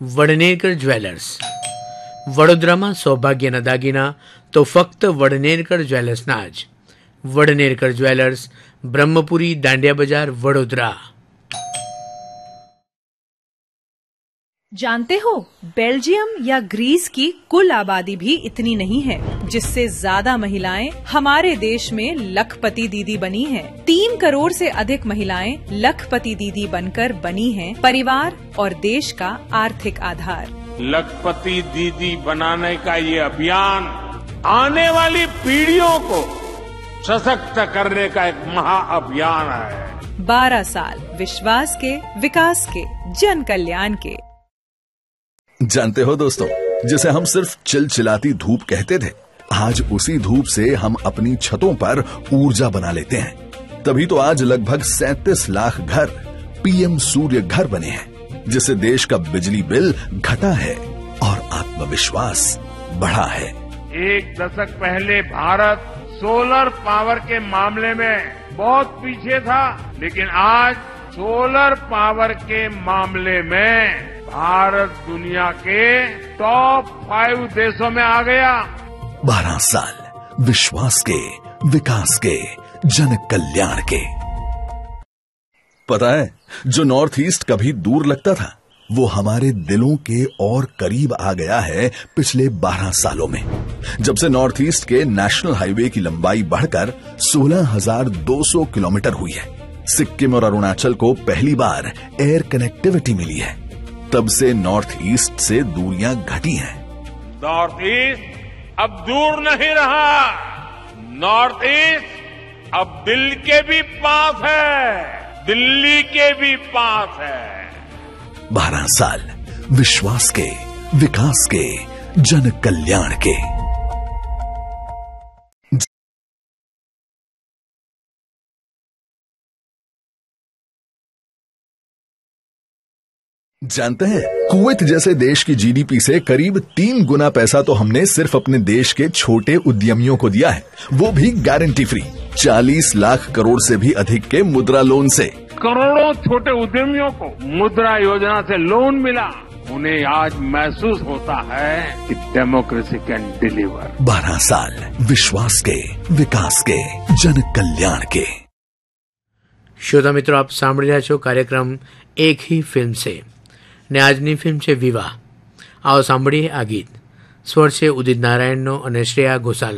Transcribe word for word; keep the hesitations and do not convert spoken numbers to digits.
વડનેરકર jewellers. વડોદરામાં સૌભાગ્યના દાગીના તો ફક્ત વડનેરકર જ્વેલર્સના જ. વડનેરકર જ્વેલર્સ, બ્રહ્મપુરી, દાંડિયા બજાર, વડોદરા. जानते हो, बेल्जियम या ग्रीस की कुल आबादी भी इतनी नहीं है जिससे ज्यादा महिलाएं हमारे देश में लखपति दीदी बनी हैं। तीन करोड़ से अधिक महिलाएं लखपति दीदी बनकर बनी हैं परिवार और देश का आर्थिक आधार। लखपति दीदी बनाने का ये अभियान आने वाली पीढ़ियों को सशक्त करने का एक महाअभियान है। बारह साल विश्वास के, विकास के, जन कल्याण के। जानते हो दोस्तों, जिसे हम सिर्फ चिलचिलाती धूप कहते थे, आज उसी धूप से हम अपनी छतों पर ऊर्जा बना लेते हैं। तभी तो आज लगभग सैंतीस लाख घर पीएम सूर्य घर बने हैं, जिससे देश का बिजली बिल घटा है और आत्मविश्वास बढ़ा है। एक दशक पहले भारत सोलर पावर के मामले में बहुत पीछे था, लेकिन आज सोलर पावर के मामले में भारत दुनिया के टॉप फाइव देशों में आ गया। बारह साल विश्वास के, विकास के, जन कल्याण के। पता है, जो नॉर्थ ईस्ट कभी दूर लगता था, वो हमारे दिलों के और करीब आ गया है पिछले बारह सालों में। जब से नॉर्थ ईस्ट के नेशनल हाईवे की लंबाई बढ़कर सोलह हजार दो सौ किलोमीटर हुई है, सिक्किम और अरुणाचल को पहली बार एयर कनेक्टिविटी मिली है, तब से नॉर्थ ईस्ट से दूरियां घटी हैं। नॉर्थ ईस्ट अब दूर नहीं रहा। नॉर्थ ईस्ट अब दिल के भी पास है, दिल्ली के भी पास है। बारह साल विश्वास के, विकास के, जन कल्याण के। जानते हैं, कुवैत जैसे देश की जीडीपी से करीब तीन गुना पैसा तो हमने सिर्फ अपने देश के छोटे उद्यमियों को दिया है, वो भी गारंटी फ्री। चालीस लाख करोड़ से भी अधिक के मुद्रा लोन से करोड़ों छोटे उद्यमियों को मुद्रा योजना से लोन मिला। उन्हें आज महसूस होता है कि डेमोक्रेसी कैन डिलीवर। बारह साल विश्वास के, विकास के, जन कल्याण के। શ્રોતા મિત્રો, આપ સાંભળી રહ્યા છો કાર્યક્રમ એક ही फिल्म से ને આજની ફિલ્મ છે વિવાહ. આવો સાંભળીએ આ ગીત. સ્વર છે ઉદિત નારાયણનો અને શ્રેયા ઘોષાલ.